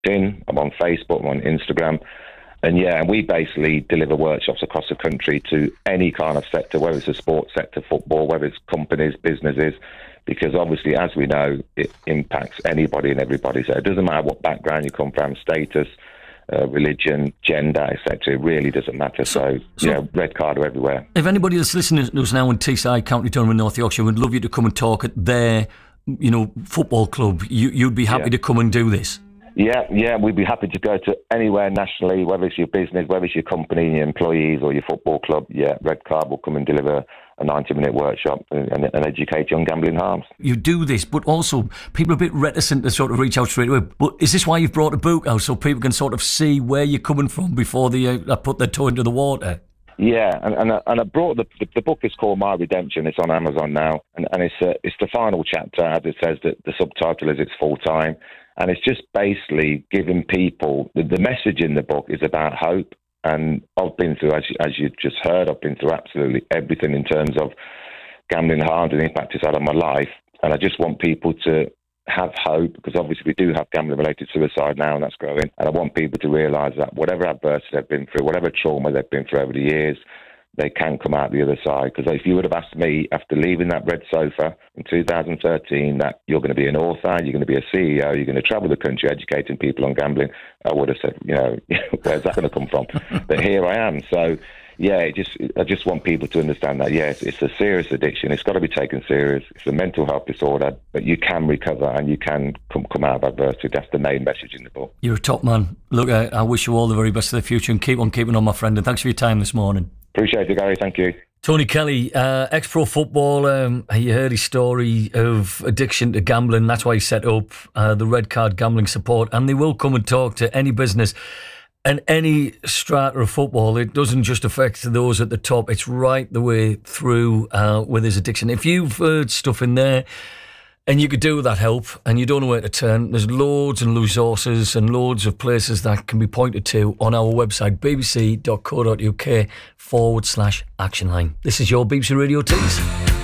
LinkedIn, I'm on Facebook, I'm on Instagram. And we basically deliver workshops across the country to any kind of sector, whether it's a sports sector, football, whether it's companies, businesses, because obviously, as we know, it impacts anybody and everybody. So it doesn't matter what background you come from, status, religion, gender, etc. It really doesn't matter. So Red Card are everywhere. If anybody that's listening to us now in Teesside, County Durham, North Yorkshire, would love you to come and talk at their, football club, you'd be happy to come and do this. Yeah, we'd be happy to go to anywhere nationally, whether it's your business, whether it's your company, your employees or your football club. Yeah, Red Card will come and deliver a 90-minute workshop and educate you on gambling harms. You do this, but also people are a bit reticent to sort of reach out straight away. But is this why you've brought a book out, so people can sort of see where you're coming from before they put their toe into the water? Yeah, and I brought the book is called My Redemption. It's on Amazon now, and it's the final chapter, as it says. That the subtitle is it's full time, and it's just basically giving people the message in the book is about hope. And I've been through, as you just heard, I've been through absolutely everything in terms of gambling harms and the impact it's had on my life. And I just want people to have hope, because obviously we do have gambling-related suicide now, and that's growing. And I want people to realise that whatever adversity they've been through, whatever trauma they've been through over the years, they can come out the other side. Because if you would have asked me after leaving that red sofa in 2013 that you're going to be an author, you're going to be a CEO, you're going to travel the country educating people on gambling, I would have said, where's that going to come from? But here I am. So, I just want people to understand that, yes, it's a serious addiction. It's got to be taken serious. It's a mental health disorder, but you can recover and you can come out of adversity. That's the main message in the book. You're a top man. Look, I wish you all the very best for the future, and keep on keeping on, my friend. And thanks for your time this morning. Appreciate it, Gary. Thank you. Tony Kelly, ex-pro footballer. You heard his story of addiction to gambling. That's why he set up the Red Card Gambling Support. And they will come and talk to any business and any strata of football. It doesn't just affect those at the top. It's right the way through with his addiction. If you've heard stuff in there and you could do with that help and you don't know where to turn, there's loads and resources and loads of places that can be pointed to on our website, bbc.co.uk/action line. This is your BBC Radio Tees.